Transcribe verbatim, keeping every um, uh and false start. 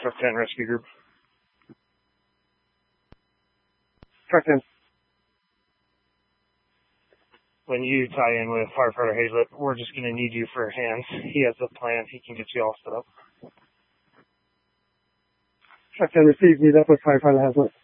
Truck ten Rescue Group. Truck ten. When you tie in with firefighter Hazlett, we're just going to need you for hands. He has the plan. He can get you all set up. Truck ten received. Meet up with firefighter Hazlett.